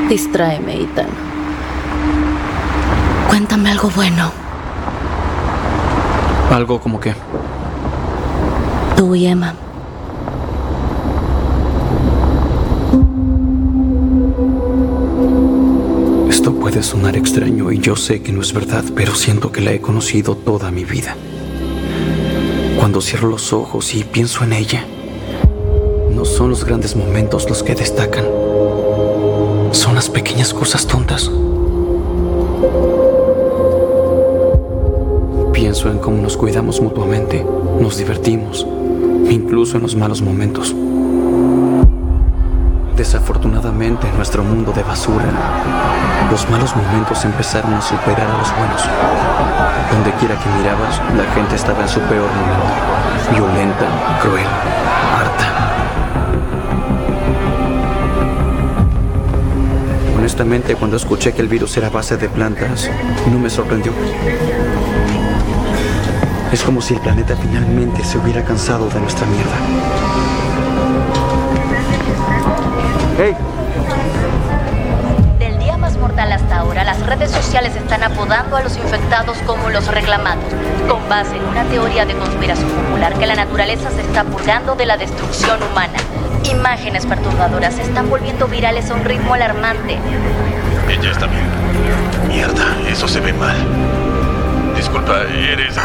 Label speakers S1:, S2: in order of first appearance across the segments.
S1: Distráeme, Ethan. Cuéntame algo bueno.
S2: ¿Algo como qué?
S1: Tú y Emma.
S2: Esto puede sonar extraño y yo sé que no es verdad, pero siento que la he conocido toda mi vida. Cuando cierro los ojos y pienso en ella, no son los grandes momentos los que destacan. Son las pequeñas cosas tontas. Pienso en cómo nos cuidamos mutuamente, nos divertimos, incluso en los malos momentos. Desafortunadamente, en nuestro mundo de basura, los malos momentos empezaron a superar a los buenos. Donde quiera que mirabas, la gente estaba en su peor momento. Violenta, cruel, harta. Honestamente, cuando escuché que el virus era a base de plantas, no me sorprendió. Es como si el planeta finalmente se hubiera cansado de nuestra mierda. ¡Hey!
S3: Del día más mortal hasta ahora, las redes sociales están apodando a los infectados como los reclamados, con base en una teoría de conspiración popular que la naturaleza se está purgando de la destrucción humana. Imágenes perturbadoras se están volviendo virales a un ritmo alarmante.
S4: Ella está bien. Mierda, eso se ve mal. Disculpa, eres...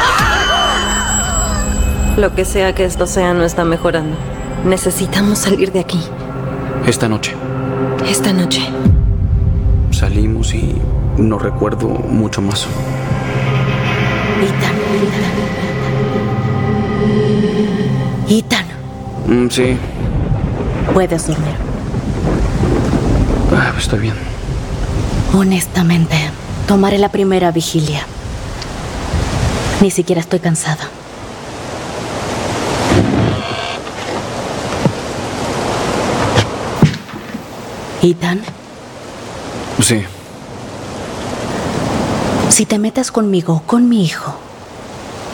S5: Lo que sea que esto sea no está mejorando. Necesitamos salir de aquí.
S2: Esta noche
S5: Esta noche.
S2: salimos y no recuerdo mucho más.
S1: Ethan,
S2: Sí,
S1: puedes dormir.
S2: estoy bien.
S1: Honestamente, tomaré la primera vigilia. Ni siquiera estoy cansada. Ethan,
S2: Sí,
S1: si te metes conmigo, con mi hijo,